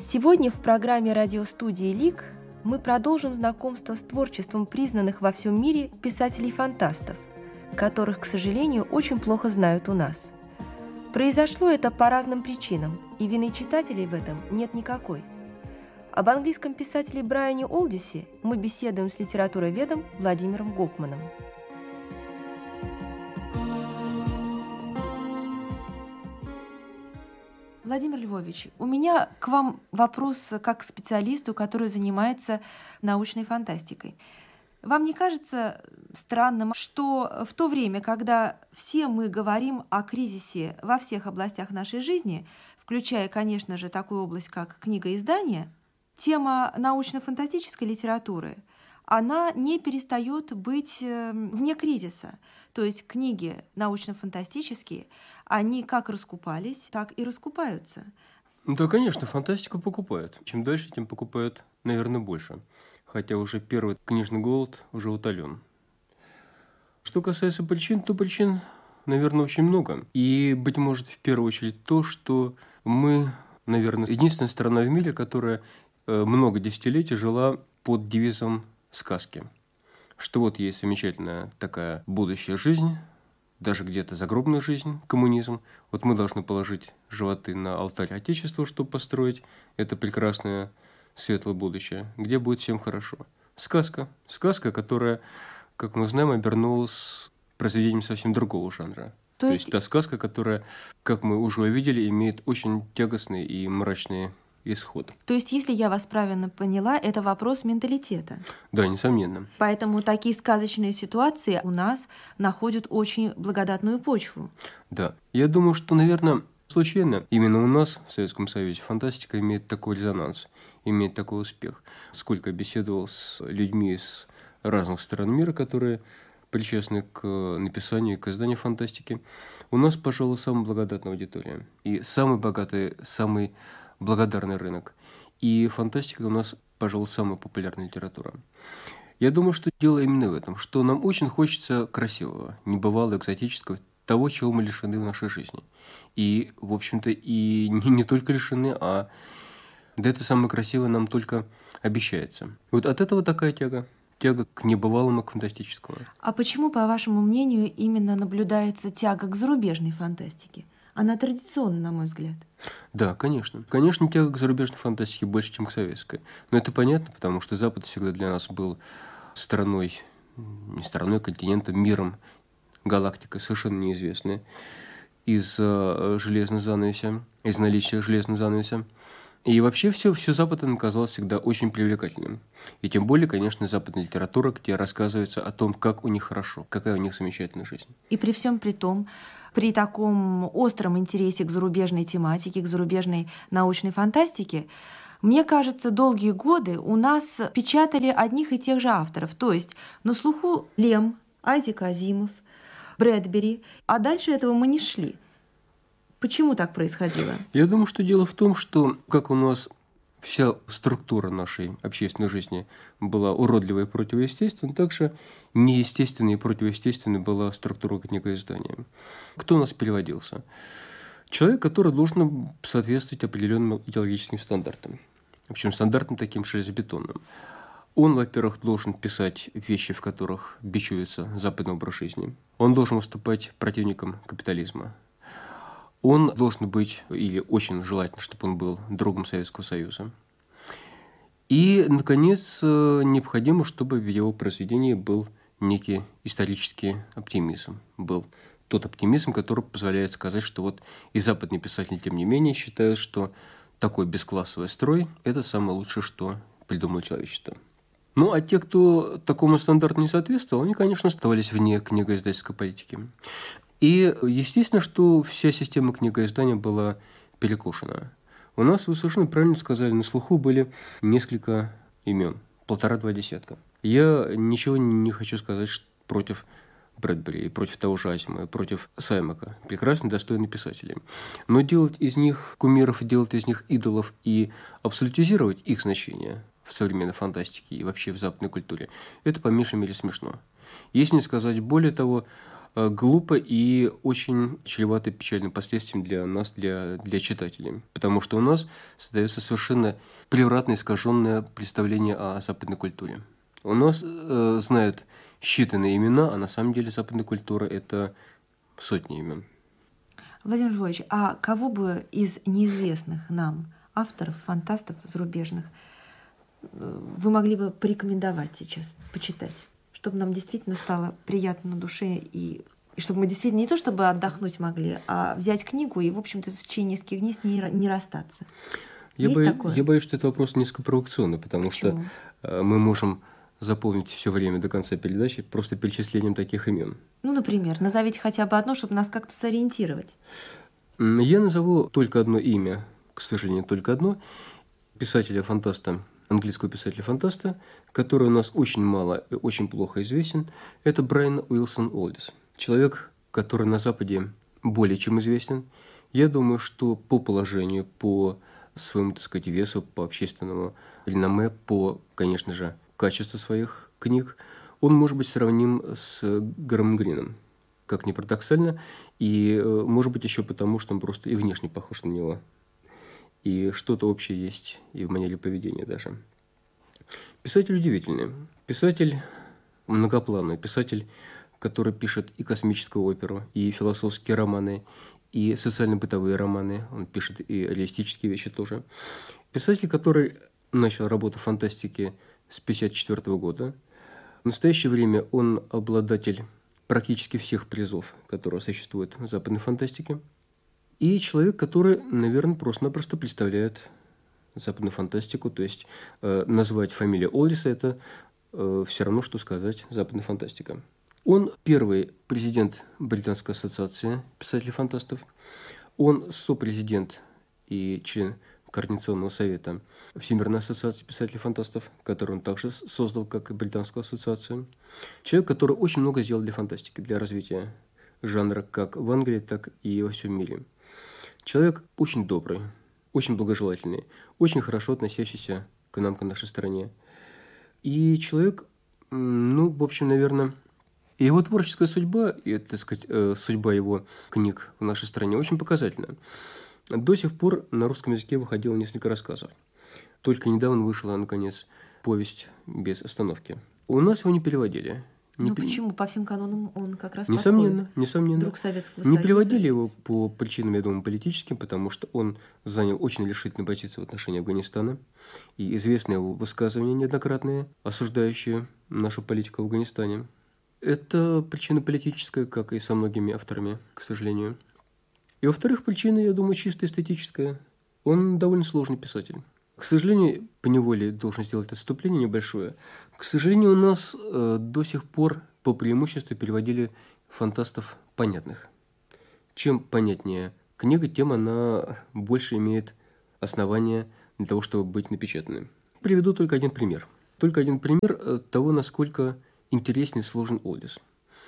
Сегодня в программе радиостудии «Лик» мы продолжим знакомство с творчеством признанных во всем мире писателей-фантастов, которых, к сожалению, очень плохо знают у нас. Произошло это по разным причинам, и вины читателей в этом нет никакой. Об английском писателе Брайане Олдисе мы беседуем с литературоведом Владимиром Гопманом. Владимир Львович, у меня к вам вопрос как к специалисту, который занимается научной фантастикой. Вам не кажется странным, что в то время, когда все мы говорим о кризисе во всех областях нашей жизни, включая, конечно же, такую область, как книгоиздание, тема научно-фантастической литературы, она не перестает быть вне кризиса. То есть книги научно-фантастические, они как раскупались, так и раскупаются. Да, конечно, фантастику покупают. Чем дальше, тем покупают, наверное, больше. Хотя уже первый книжный голод уже утолен. Что касается причин, то причин, наверное, очень много. И, быть может, в первую очередь то, что мы, наверное, единственная страна в мире, которая много десятилетий жила под девизом сказки. Что вот есть замечательная такая будущая жизнь, даже где-то загробная жизнь, коммунизм. Вот мы должны положить животы на алтарь Отечества, чтобы построить это прекрасное светлое будущее, где будет всем хорошо. Сказка. Сказка, которая, как мы знаем, обернулась произведением совсем другого жанра. То есть та сказка, которая, как мы уже увидели, имеет очень тягостный и мрачный исход. То есть, если я вас правильно поняла, это вопрос менталитета. Да, несомненно. Поэтому такие сказочные ситуации у нас находят очень благодатную почву. Да. Я думаю, что, наверное, случайно именно у нас, в Советском Союзе, фантастика имеет такой резонанс, имеет такой успех. Сколько беседовал с людьми из разных стран мира, которые причастны к написанию и к изданию фантастики, у нас, пожалуй, самая благодатная аудитория. И самый богатый, самый благодарный рынок. И фантастика у нас, пожалуй, самая популярная литература. Я думаю, что дело именно в этом, что нам очень хочется красивого, небывалого, экзотического, того, чего мы лишены в нашей жизни. И, в общем-то, и не только лишены, а да это самое красивое нам только обещается. И вот от этого такая тяга к небывалому, к фантастическому. А почему, по вашему мнению, именно наблюдается тяга к зарубежной фантастике? Она традиционна, на мой взгляд. Да, конечно. Конечно, тяга к зарубежной фантастике больше, чем к советской. Но это понятно, потому что Запад всегда для нас был страной, не страной, континентом, миром, галактикой совершенно неизвестной из-за железного занавеса, из наличия железного занавеса. И вообще все Запад нам казалось всегда очень привлекательным. И тем более, конечно, западная литература, где рассказывается о том, как у них хорошо, какая у них замечательная жизнь. И при всем при том, при таком остром интересе к зарубежной тематике, к зарубежной научной фантастике, мне кажется, долгие годы у нас печатали одних и тех же авторов. То есть на слуху Лем, Айзек Азимов, Брэдбери, а дальше этого мы не шли. Почему так происходило? Я думаю, что дело в том, что как у нас вся структура нашей общественной жизни была уродливой и противоестественной, также неестественной и противоестественной была структура книгоиздания. Кто у нас переводился? Человек, который должен соответствовать определенным идеологическим стандартам. Причем стандартам таким железобетонным. Он, во-первых, должен писать вещи, в которых бичуется западный образ жизни. Он должен выступать противником капитализма. Он должен быть, или очень желательно, чтобы он был другом Советского Союза. И, наконец, необходимо, чтобы в его произведении был некий исторический оптимизм. Был тот оптимизм, который позволяет сказать, что вот и западные писатели, тем не менее, считают, что такой бесклассовый строй – это самое лучшее, что придумало человечество. Ну, а те, кто такому стандарту не соответствовал, они, конечно, оставались вне книгоиздательской политики. И естественно, что вся система книгоиздания была перекошена. У нас, вы совершенно правильно сказали, на слуху были несколько имен, 1,5-2 десятка. Я ничего не хочу сказать против Брэдбери, и против того же Азимова, и против Саймака. Прекрасные, достойные писатели. Но делать из них кумиров, делать из них идолов и абсолютизировать их значение в современной фантастике и вообще в западной культуре, это по меньшей мере смешно. Если не сказать более того, глупо и очень чревато печальным последствием для нас, для читателей. Потому что у нас создается совершенно превратно искаженное представление о западной культуре. У нас знают считанные имена, а на самом деле западная культура – это сотни имен. Владимир Львович, а кого бы из неизвестных нам авторов, фантастов зарубежных вы могли бы порекомендовать сейчас почитать, чтобы нам действительно стало приятно на душе и чтобы мы действительно не то чтобы отдохнуть могли, а взять книгу и, в общем-то, в течение нескольких дней с ней не расстаться? Я боюсь, что это вопрос несколько провокационный, потому что мы можем заполнить все время до конца передачи просто перечислением таких имен. Ну, например, назовите хотя бы одно, чтобы нас как-то сориентировать. Я назову только одно имя, к сожалению, только одно, писателя-фантаста, английского писателя-фантаста, который у нас очень мало и очень плохо известен, это Брайан Уилсон Олдис. Человек, который на Западе более чем известен. Я думаю, что по положению, по своему, так сказать, весу, по общественному реноме, по, конечно же, качеству своих книг, он может быть сравним с Грэм Грином, как ни парадоксально, и, может быть, еще потому, что он просто и внешне похож на него. И что-то общее есть и в манере поведения даже. Писатель удивительный. Писатель многоплановый. Писатель, который пишет и космическую оперу, и философские романы, и социально-бытовые романы. Он пишет и реалистические вещи тоже. Писатель, который начал работу в фантастике с 1954 года. В настоящее время он обладатель практически всех призов, которые существуют в западной фантастике. И человек, который, наверное, просто-напросто представляет западную фантастику. То есть назвать фамилию Олдиса – это все равно, что сказать западная фантастика. Он первый президент Британской ассоциации писателей-фантастов. Он сопрезидент и член Координационного совета Всемирной ассоциации писателей-фантастов, который он также создал, как и Британскую ассоциацию. Человек, который очень много сделал для фантастики, для развития жанра как в Англии, так и во всем мире. Человек очень добрый, очень благожелательный, очень хорошо относящийся к нам, к нашей стране. И человек, в общем, наверное, его творческая судьба, и, так сказать, судьба его книг в нашей стране очень показательна. До сих пор на русском языке выходило несколько рассказов. Только недавно вышла, наконец, повесть «Без остановки». У нас его не переводили. Почему? По всем канонам он как раз несомненно. Друг Советского Не Союза. переводили его по причинам, я думаю, политическим, потому что он занял очень решительную позицию в отношении Афганистана. И известны его высказывания неоднократные, осуждающие нашу политику в Афганистане. Это причина политическая, как и со многими авторами, к сожалению. И, во-вторых, причина, я думаю, чисто эстетическая. Он довольно сложный писатель. К сожалению, поневоле должен сделать отступление небольшое. К сожалению, у нас до сих пор по преимуществу переводили фантастов понятных. Чем понятнее книга, тем она больше имеет основания для того, чтобы быть напечатанной. Приведу только один пример. Только один пример того, насколько интересен и сложен Олдис.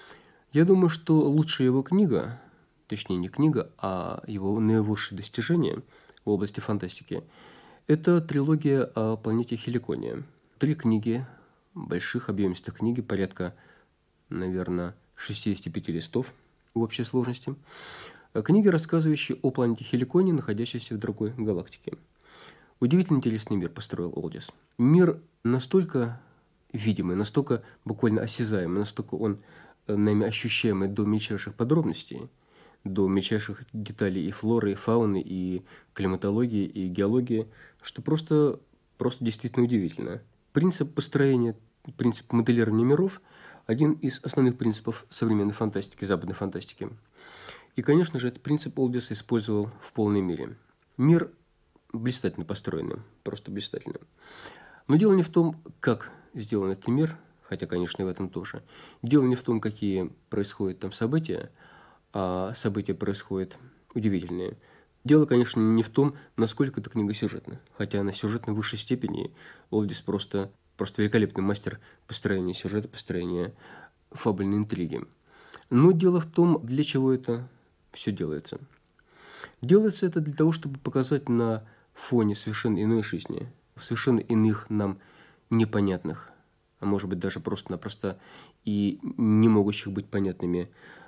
Я думаю, что лучшая его книга, точнее не книга, а его наивысшее достижение в области фантастики – это трилогия о планете Хеликония. 3 книги, больших объемистых книги, порядка, наверное, 65 листов в общей сложности. Книги, рассказывающие о планете Хеликония, находящейся в другой галактике. Удивительно интересный мир построил Олдис. Мир настолько видимый, настолько буквально осязаемый, настолько он нами ощущаемый до мельчайших подробностей, до мельчайших деталей и флоры, и фауны, и климатологии, и геологии, что просто действительно удивительно. Принцип построения, принцип моделирования миров – один из основных принципов современной фантастики, западной фантастики. И, конечно же, этот принцип Олдис использовал в полной мере. Мир блистательно построенный, просто блистательно. Но дело не в том, как сделан этот мир, хотя, конечно, и в этом тоже. Дело не в том, какие происходят там события, а события происходят удивительные. Дело, конечно, не в том, насколько эта книга сюжетна, хотя она сюжетна в высшей степени. Олдис просто великолепный мастер построения сюжета, построения фабульной интриги. Но дело в том, для чего это все делается. Делается это для того, чтобы показать на фоне совершенно иной жизни, совершенно иных нам непонятных, а может быть даже просто-напросто и не могущих быть понятными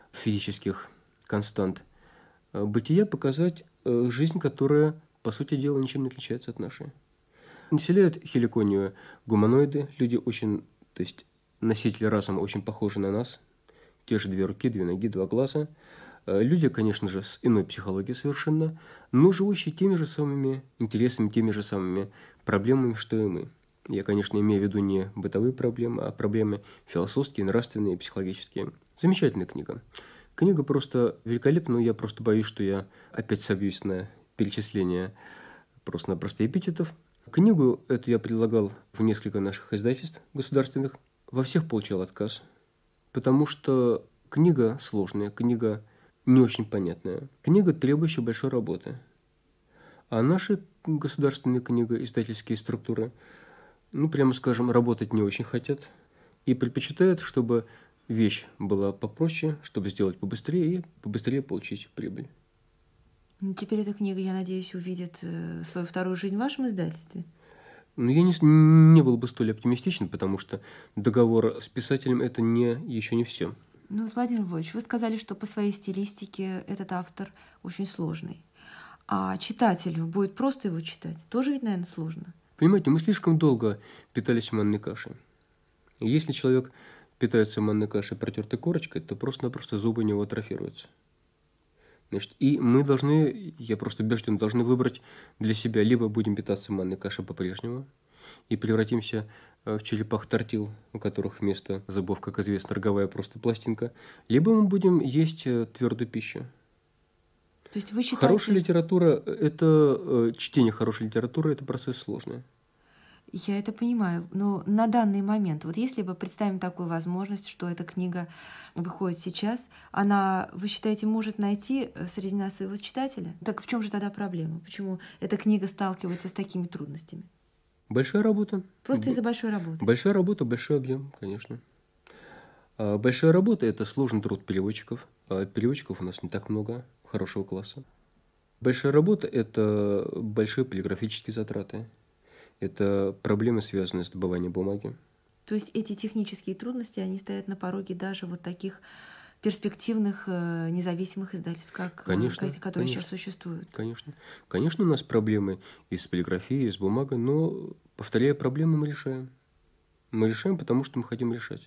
физических констант бытия показать жизнь, которая, по сути дела, ничем не отличается от нашей. Населяют Хеликонию гуманоиды, люди очень, то есть носители разума очень похожи на нас, те же 2 руки, 2 ноги, 2 глаза. Люди, конечно же, с иной психологией совершенно, но живущие теми же самыми интересами, теми же самыми проблемами, что и мы. Я, конечно, имею в виду не бытовые проблемы, а проблемы философские, нравственные, психологические. Замечательная книга. Книга просто великолепна, но я просто боюсь, что я опять собьюсь на перечисление просто-напросто эпитетов. Книгу эту я предлагал в несколько наших издательств государственных. Во всех получал отказ, потому что книга сложная, книга не очень понятная, книга, требующая большой работы. А наши государственные книги, издательские структуры, прямо скажем, работать не очень хотят и предпочитают, чтобы вещь была попроще, чтобы сделать побыстрее и побыстрее получить прибыль. Теперь эта книга, я надеюсь, увидит свою вторую жизнь в вашем издательстве. Я не был бы столь оптимистичен, потому что договор с писателем – это еще не все. Владимир Львович, вы сказали, что по своей стилистике этот автор очень сложный. А читателю будет просто его читать? Тоже ведь, наверное, сложно. Понимаете, мы слишком долго питались манной кашей. И если человек питается манной кашей, протертой корочкой, то просто-напросто зубы у него атрофируются. Значит, и мы должны, я просто убежден, должны выбрать для себя, либо будем питаться манной кашей по-прежнему и превратимся в черепах-тортил, у которых вместо зубов, как известно, роговая просто пластинка, либо мы будем есть твердую пищу. То есть вы считаете... Хорошая литература, чтение хорошей литературы – это процесс сложный. Я это понимаю, но на данный момент, вот если бы представим такую возможность, что эта книга выходит сейчас, она, вы считаете, может найти среди нас своего читателя? Так в чем же тогда проблема? Почему эта книга сталкивается с такими трудностями? Большая работа. Просто из-за большой работы. Большая работа, большой объем, конечно. Большая работа – это сложный труд переводчиков. Переводчиков у нас не так много хорошего класса. Большая работа – это большие полиграфические затраты. Это проблемы, связанные с добыванием бумаги. То есть эти технические трудности, они стоят на пороге даже вот таких перспективных независимых издательств, которые сейчас существуют? Конечно. Конечно, у нас проблемы и с полиграфией, и с бумагой, но, повторяю, проблемы мы решаем. Мы решаем, потому что мы хотим решать.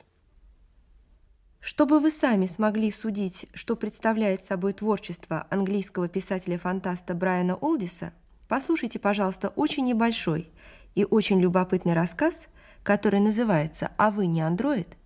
Чтобы вы сами смогли судить, что представляет собой творчество английского писателя-фантаста Брайана Олдиса, послушайте, пожалуйста, очень небольшой и очень любопытный рассказ, который называется «А вы не андроид?»,